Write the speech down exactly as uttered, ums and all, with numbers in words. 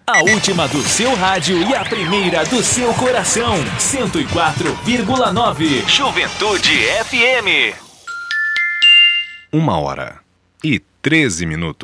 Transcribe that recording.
A última do seu rádio e a primeira do seu coração. cento e quatro vírgula nove Juventude F M. Uma hora e treze minutos.